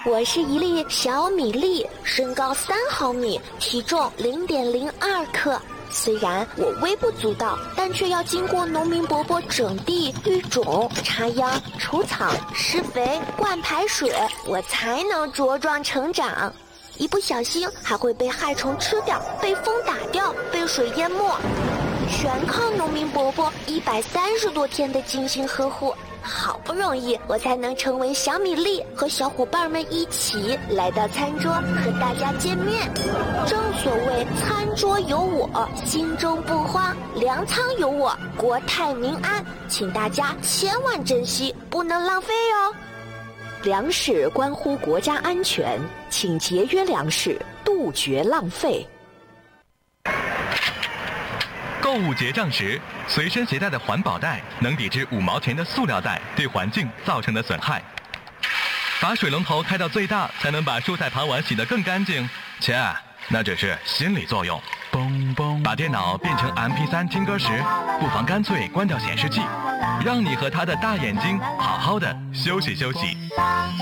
我是一粒小米粒，身高3毫米，体重0.02克。虽然我微不足道，但却要经过农民伯伯整地、育种、插秧、除草、施肥、灌排水，我才能茁壮成长。一不小心还会被害虫吃掉，被风打掉，被水淹没，全靠农民伯伯130多天的精心呵护。好不容易我才能成为小米粒，和小伙伴们一起来到餐桌和大家见面。正所谓餐桌有我，心中不慌；粮仓有我，国泰民安。请大家千万珍惜，不能浪费哦。 粮食关乎国家安全，请节约粮食，杜绝浪费。 购物结账时，随身携带的环保袋能抵制5毛钱的塑料袋对环境造成的损害。把水龙头开到最大，才能把蔬菜盘碗洗得更干净。切，那只是心理作用。把电脑变成 MP3 听歌时，不妨干脆关掉显示器，让你和他的大眼睛好好的休息休息。